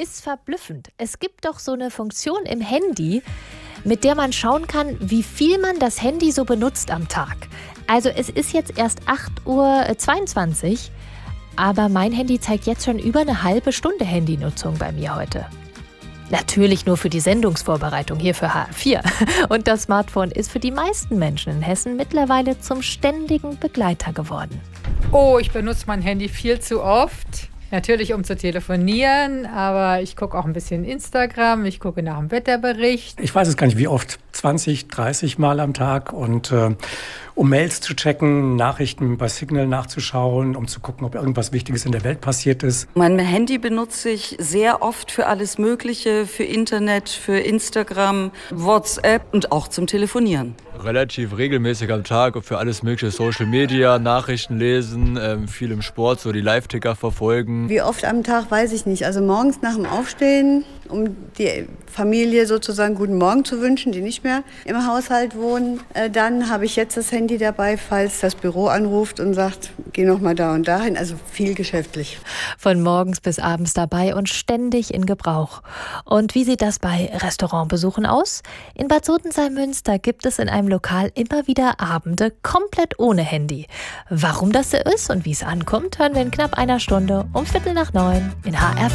ist verblüffend. Es gibt doch so eine Funktion im Handy, mit der man schauen kann, wie viel man das Handy so benutzt am Tag. Also es ist jetzt erst 8:22 Uhr, aber mein Handy zeigt jetzt schon über eine halbe Stunde Handynutzung bei mir heute. Natürlich nur für die Sendungsvorbereitung hier für HR4. Und das Smartphone ist für die meisten Menschen in Hessen mittlerweile zum ständigen Begleiter geworden. Oh, ich benutze mein Handy viel zu oft. Natürlich, um zu telefonieren, aber ich gucke auch ein bisschen Instagram, ich gucke nach dem Wetterbericht. Ich weiß es gar nicht, wie oft, 20, 30 Mal am Tag. Und um Mails zu checken, Nachrichten bei Signal nachzuschauen, um zu gucken, ob irgendwas Wichtiges in der Welt passiert ist. Mein Handy benutze ich sehr oft für alles Mögliche, für Internet, für Instagram, WhatsApp und auch zum Telefonieren. Relativ regelmäßig am Tag für alles mögliche, Social Media, Nachrichten lesen, viel im Sport, so die Live-Ticker verfolgen. Wie oft am Tag, weiß ich nicht. Also morgens nach dem Aufstehen, um die Familie sozusagen guten Morgen zu wünschen, die nicht mehr im Haushalt wohnen. Dann habe ich jetzt das Handy dabei, falls das Büro anruft und sagt, geh noch mal da und dahin. Also viel geschäftlich. Von morgens bis abends dabei und ständig in Gebrauch. Und wie sieht das bei Restaurantbesuchen aus? In Bad Sodensalm-Münster gibt es in einem Lokal immer wieder Abende komplett ohne Handy. Warum das so ist und wie es ankommt, hören wir in knapp einer Stunde um 8:45 in HR4.